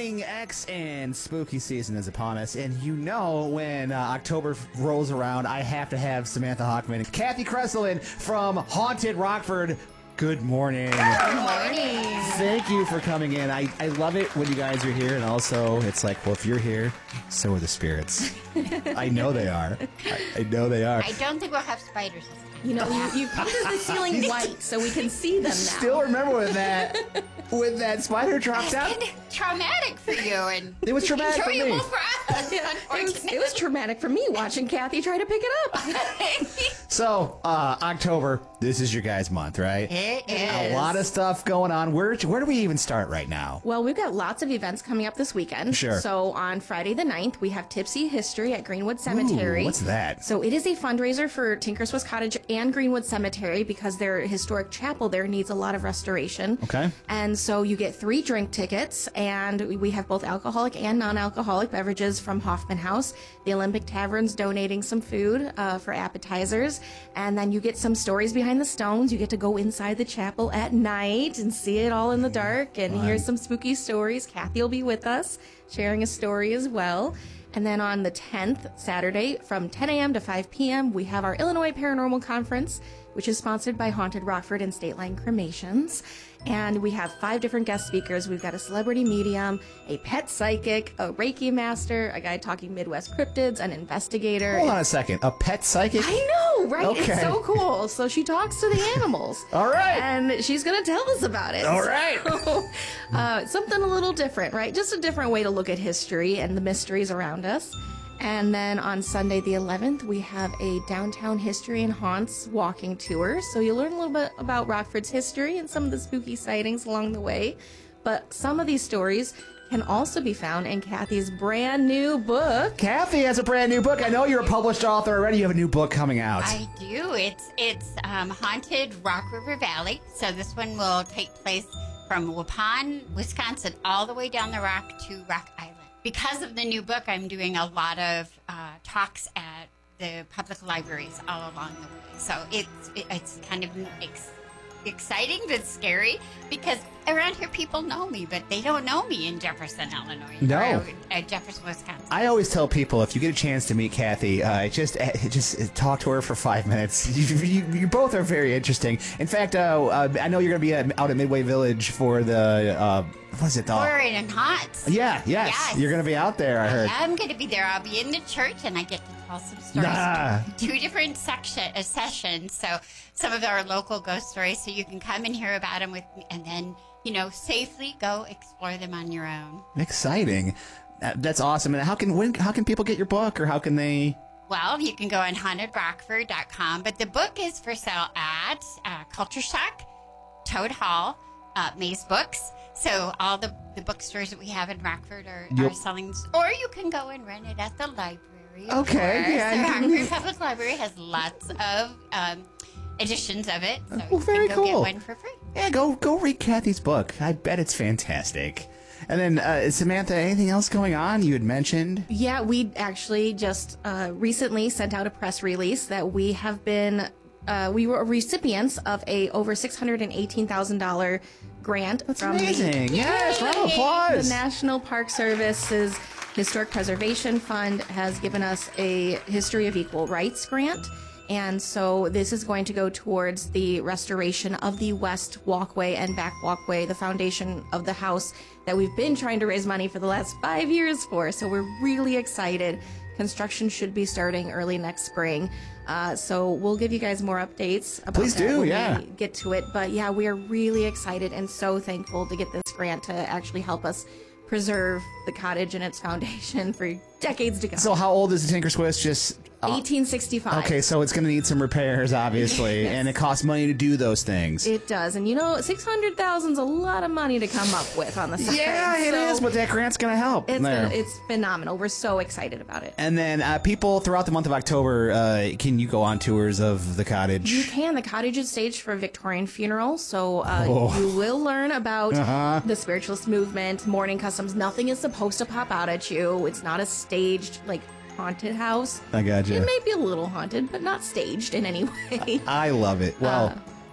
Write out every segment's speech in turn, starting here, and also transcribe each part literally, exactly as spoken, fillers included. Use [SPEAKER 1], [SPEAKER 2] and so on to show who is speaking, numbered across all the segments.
[SPEAKER 1] Halloween X and spooky season is upon us, and you know when uh, October rolls around, I have to have Samantha Hochman and Kathy Kresselin from Haunted Rockford. Good morning.
[SPEAKER 2] Good morning.
[SPEAKER 1] Thank you for coming in. I, I love it when you guys are here, and also it's like, well, if you're here, so are the spirits. I know they are. I, I know they are.
[SPEAKER 2] I don't think we'll have spiders this time.
[SPEAKER 3] You know, you, you painted the ceiling white so we can see them now.
[SPEAKER 1] Still remember when that when that spider dropped out?
[SPEAKER 2] It's kind of traumatic for you, and
[SPEAKER 1] It was traumatic for me.
[SPEAKER 2] enjoyable for us.
[SPEAKER 3] It was, it was traumatic for me watching Kathy try to pick it up.
[SPEAKER 1] So, uh, October, this is your guys' month, right?
[SPEAKER 2] It is.
[SPEAKER 1] A lot of stuff going on. Where where do we even start right now?
[SPEAKER 3] Well, we've got lots of events coming up this weekend.
[SPEAKER 1] Sure.
[SPEAKER 3] So on Friday the ninth, we have Tipsy History at Greenwood Cemetery.
[SPEAKER 1] Ooh, what's that?
[SPEAKER 3] So it is a fundraiser for Tinker Swiss Cottage and Greenwood Cemetery because their historic chapel there needs a lot of restoration.
[SPEAKER 1] Okay.
[SPEAKER 3] And so you get three drink tickets, and we have both alcoholic and non-alcoholic beverages from Hoffman House. The Olympic Tavern's donating some food uh, for appetizers, and then you get some stories behind the stones. You get to go inside the chapel at night and see it all in the dark and hear some spooky stories. Kathy will be with us, sharing a story as well. And then on the tenth, Saturday, from ten a.m. to five p.m., we have our Illinois Paranormal Conference, which is sponsored by Haunted Rockford and State Line Cremations. And we have five different guest speakers. We've got a celebrity medium, a pet psychic, a Reiki master, a guy talking Midwest cryptids, an investigator.
[SPEAKER 1] Hold on a second. A pet psychic?
[SPEAKER 3] I know, right?
[SPEAKER 1] Okay.
[SPEAKER 3] It's so cool. So she talks to the animals.
[SPEAKER 1] All right.
[SPEAKER 3] And she's going to tell us about it.
[SPEAKER 1] All right.
[SPEAKER 3] So, uh, something a little different, right? Just a different way to look at history and the mysteries around us. And then on Sunday the eleventh, we have a downtown history and haunts walking tour. So you'll learn a little bit about Rockford's history and some of the spooky sightings along the way. But some of these stories can also be found in Kathy's brand new book.
[SPEAKER 1] Kathy has a brand new book. I know you're a published author already. You have a new book coming out.
[SPEAKER 2] I do. It's it's um, Haunted Rock River Valley. So this one will take place from Waupun, Wisconsin, all the way down the rock to Rock Island. Because of the new book, I'm doing a lot of uh, talks at the public libraries all along the way. So it's it, it's kind of ex- exciting but scary because around here people know me, but they don't know me in Jefferson, Illinois.
[SPEAKER 1] No.
[SPEAKER 2] Or at Jefferson, Wisconsin.
[SPEAKER 1] I always tell people if you get a chance to meet Kathy, uh, just uh, just talk to her for five minutes. You, you, you both are very interesting. In fact, uh, uh, I know you're going to be at, out at Midway Village for the uh, what is it? The,
[SPEAKER 2] Or in Haunts.
[SPEAKER 1] yeah, yes,
[SPEAKER 2] Yes.
[SPEAKER 1] you're going to be out there. I heard.
[SPEAKER 2] I'm going to be there. I'll be in the church, and I get to tell some stories.
[SPEAKER 1] Nah.
[SPEAKER 2] Two different section uh, sessions. So some of our local ghost stories, so you can come and hear about them with me, and then you know safely go explore them on your own.
[SPEAKER 1] Exciting. Uh, that's awesome. And how can when, how can people get your book, or how can they?
[SPEAKER 2] Well, you can go on haunted rockford dot com, but the book is for sale at uh, Culture Shock, Toad Hall, uh, Maze Books. So all the, the bookstores that we have in Rockford are,
[SPEAKER 1] Yep.
[SPEAKER 2] are selling, or you can go and rent it at the library. of
[SPEAKER 1] Okay,
[SPEAKER 2] course.
[SPEAKER 1] yeah,
[SPEAKER 2] The
[SPEAKER 1] I can-
[SPEAKER 2] Rockford Public Library has lots of um, editions of it, so
[SPEAKER 1] Well,
[SPEAKER 2] you
[SPEAKER 1] very
[SPEAKER 2] can go
[SPEAKER 1] cool.
[SPEAKER 2] get one for free.
[SPEAKER 1] Yeah, go go read Kathy's book. I bet it's fantastic. And then uh, Samantha, anything else going on? You had mentioned.
[SPEAKER 3] Yeah, we actually just uh, recently sent out a press release that we have been, uh, we were recipients of a over six hundred eighteen thousand dollars grant
[SPEAKER 1] That's
[SPEAKER 3] from
[SPEAKER 1] amazing.
[SPEAKER 3] the,
[SPEAKER 1] Yes, round of
[SPEAKER 3] the
[SPEAKER 1] applause.
[SPEAKER 3] National Park Service's Historic Preservation Fund has given us a History of Equal Rights grant. And so this is going to go towards the restoration of the west walkway and back walkway, the foundation of the house that we've been trying to raise money for the last five years for. So we're really excited. Construction should be starting early next spring. Uh, so we'll give you guys more updates about
[SPEAKER 1] Please
[SPEAKER 3] that
[SPEAKER 1] do,
[SPEAKER 3] when
[SPEAKER 1] yeah.
[SPEAKER 3] we get to it. But yeah, we are really excited and so thankful to get this grant to actually help us preserve the cottage and its foundation for decades to come.
[SPEAKER 1] So how old is the Tinker Swiss? Just uh,
[SPEAKER 3] eighteen sixty-five.
[SPEAKER 1] okay, so it's going to need some repairs, obviously,
[SPEAKER 3] Yes.
[SPEAKER 1] and it costs money to do those things.
[SPEAKER 3] It does. And you know, six hundred thousand is a lot of money to come up with on the side.
[SPEAKER 1] yeah, it is,
[SPEAKER 3] So
[SPEAKER 1] but that grant's going to help.
[SPEAKER 3] it's,
[SPEAKER 1] there.
[SPEAKER 3] been, it's phenomenal. We're so excited about it.
[SPEAKER 1] And then uh, people throughout the month of October, uh, can you go on tours of the cottage?
[SPEAKER 3] You can. The cottage is staged for a Victorian funeral, so uh,
[SPEAKER 1] Oh.
[SPEAKER 3] you will learn about
[SPEAKER 1] Uh-huh.
[SPEAKER 3] the spiritualist movement, mourning customs. Nothing is supposed to pop out at you. It's not a staged, like, haunted house.
[SPEAKER 1] I got you.
[SPEAKER 3] It may be a little haunted, but not staged in any way.
[SPEAKER 1] I love it. Well,
[SPEAKER 3] Uh,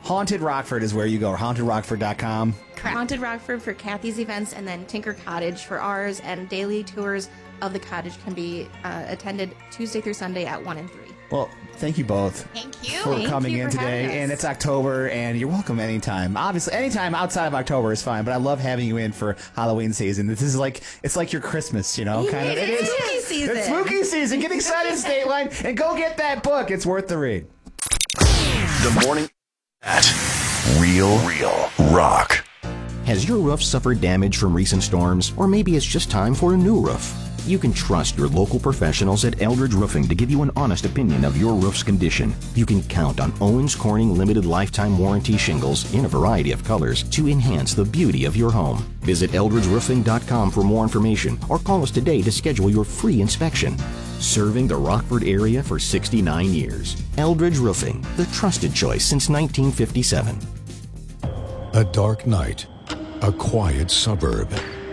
[SPEAKER 1] Haunted Rockford is where you go, or haunted rockford dot com.
[SPEAKER 2] Correct.
[SPEAKER 3] Haunted Rockford for Kathy's events, and then Tinker Cottage for ours, and daily tours of the cottage can be uh, attended Tuesday through Sunday at one and three.
[SPEAKER 1] Well, thank you both
[SPEAKER 2] Thank you.
[SPEAKER 1] for
[SPEAKER 3] Thank
[SPEAKER 1] coming
[SPEAKER 3] you
[SPEAKER 1] in
[SPEAKER 3] for
[SPEAKER 1] today.
[SPEAKER 3] having us.
[SPEAKER 1] And it's October, and you're welcome anytime. Obviously, anytime outside of October is fine, but I love having you in for Halloween season. This is like, it's like your Christmas, you know? kind of.
[SPEAKER 3] It is spooky season.
[SPEAKER 1] It's spooky season. Get excited, State Line, and go get that book. It's worth the read.
[SPEAKER 4] The morning at Real Real Rock.
[SPEAKER 5] Has your roof suffered damage from recent storms? Or maybe it's just time for a new roof? You can trust your local professionals at Eldridge Roofing to give you an honest opinion of your roof's condition. You can count on Owens Corning Limited Lifetime Warranty shingles in a variety of colors to enhance the beauty of your home. Visit eldridge roofing dot com for more information or call us today to schedule your free inspection. Serving the Rockford area for sixty-nine years. Eldridge Roofing, the trusted choice since nineteen fifty-seven.
[SPEAKER 6] A dark night, a quiet suburb.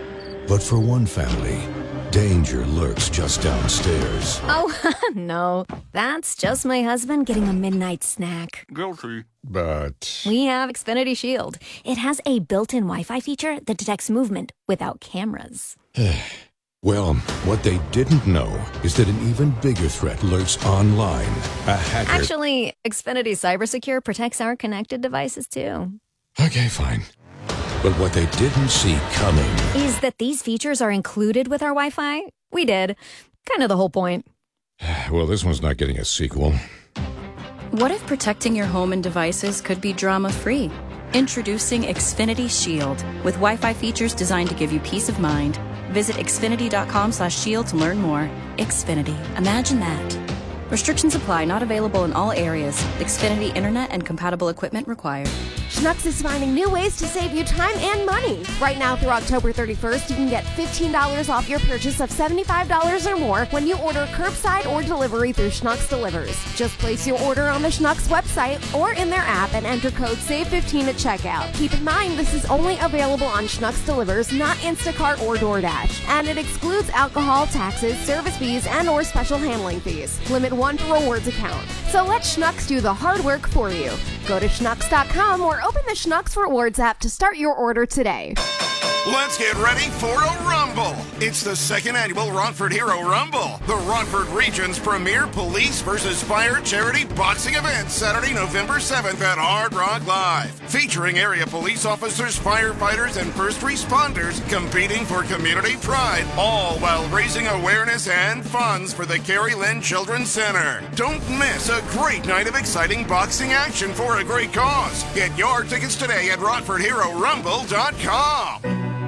[SPEAKER 6] But for one family, danger lurks just downstairs.
[SPEAKER 7] Oh, no. That's just my husband getting a midnight snack.
[SPEAKER 4] Guilty.
[SPEAKER 6] But
[SPEAKER 7] We have Xfinity Shield. It has a built-in Wi-Fi feature that detects movement without cameras.
[SPEAKER 6] well, what they didn't know is that an even bigger threat lurks online. A hacker.
[SPEAKER 7] Actually, Xfinity CyberSecure protects our connected devices, too.
[SPEAKER 6] Okay, fine. But what they didn't see coming.
[SPEAKER 7] Is that these features are included with our Wi-Fi? We did. Kind of the whole point.
[SPEAKER 6] Well, this one's not getting a sequel.
[SPEAKER 8] What if protecting your home and devices could be drama-free? Introducing Xfinity Shield, with Wi-Fi features designed to give you peace of mind. Visit xfinity dot com slash shield to learn more. Xfinity. Imagine that. Restrictions apply. Not available in all areas. Xfinity Internet and compatible equipment required.
[SPEAKER 9] Schnucks is finding new ways to save you time and money. Right now through October thirty-first, you can get fifteen dollars off your purchase of seventy-five dollars or more when you order curbside or delivery through Schnucks Delivers. Just place your order on the Schnucks website or in their app and enter code save fifteen at checkout. Keep in mind this is only available on Schnucks Delivers, not Instacart or DoorDash. And it excludes alcohol, taxes, service fees, and or special handling fees. Limit one per rewards account. So let Schnucks do the hard work for you. Go to schnucks dot com or open the Schnucks Rewards app to start your order today.
[SPEAKER 10] Let's get ready for a Rumble. It's the second annual Rockford Hero Rumble, the Rockford region's premier police versus fire charity boxing event, Saturday, November seventh at Hard Rock Live. Featuring area police officers, firefighters, and first responders competing for community pride, all while raising awareness and funds for the Carrie Lynn Children's Center. Don't miss a great night of exciting boxing action for a great cause. Get your tickets today at rockford hero rumble dot com.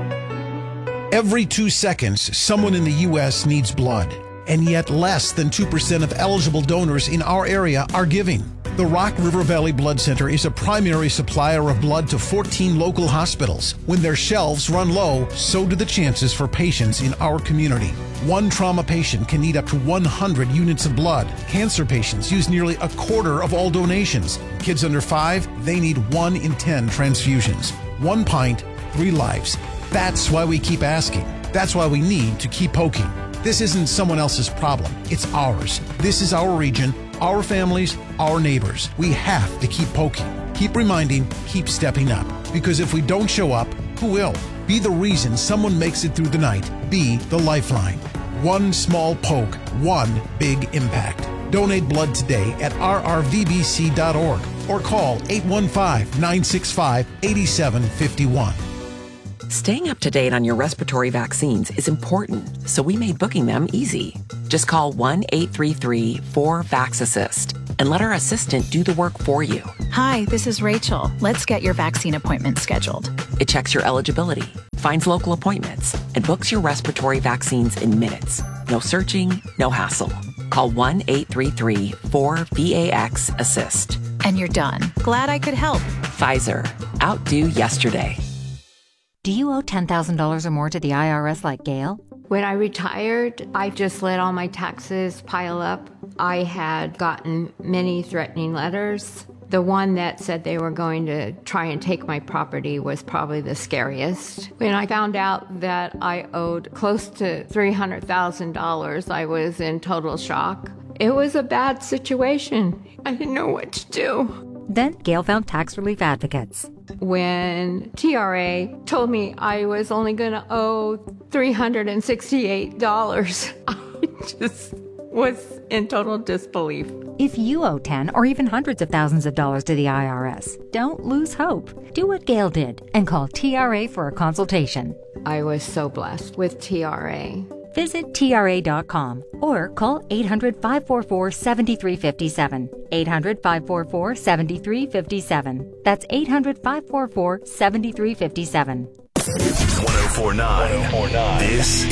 [SPEAKER 11] Every two seconds, someone in the U S needs blood, and yet less than two percent of eligible donors in our area are giving. The Rock River Valley Blood Center is a primary supplier of blood to fourteen local hospitals. When their shelves run low, so do the chances for patients in our community. One trauma patient can need up to one hundred units of blood. Cancer patients use nearly a quarter of all donations. Kids under five, they need one in ten transfusions. One pint, three lives. That's why we keep asking. That's why we need to keep poking. This isn't someone else's problem. It's ours. This is our region, our families, our neighbors. We have to keep poking. Keep reminding, keep stepping up. Because if we don't show up, who will? Be the reason someone makes it through the night. Be the lifeline. One small poke, one big impact. Donate blood today at r r v b c dot org or call eight one five, nine six five, eight seven five one.
[SPEAKER 12] Staying up to date on your respiratory vaccines is important, so we made booking them easy. Just call one eight three three, four, VAX assist and let our assistant do the work for you.
[SPEAKER 13] Hi, this is Rachel. Let's get your vaccine appointment scheduled.
[SPEAKER 12] It checks your eligibility, finds local appointments, and books your respiratory vaccines in minutes. No searching, no hassle. Call one eight three three, four, VAX assist.
[SPEAKER 13] And you're done. Glad I could help.
[SPEAKER 12] Pfizer. Outdo yesterday.
[SPEAKER 14] Do you owe ten thousand dollars or more to the I R S like Gail?
[SPEAKER 15] When I retired, I just let all my taxes pile up. I had gotten many threatening letters. The one that said they were going to try and take my property was probably the scariest. When I found out that I owed close to three hundred thousand dollars, I was in total shock. It was a bad situation. I didn't know what to do.
[SPEAKER 14] Then Gail found tax relief advocates.
[SPEAKER 15] When T R A told me I was only going to owe three hundred sixty-eight dollars, I just was in total disbelief.
[SPEAKER 14] If you owe ten or even hundreds of thousands of dollars to the I R S, don't lose hope. Do what Gail did and call T R A for a consultation.
[SPEAKER 15] I was so blessed with T R A.
[SPEAKER 14] Visit T R A dot com or call eight hundred, five four four, seven three five seven. eight hundred, five four four, seven three five seven. That's eight hundred, five four four, seven three five seven.
[SPEAKER 4] ten forty-nine. This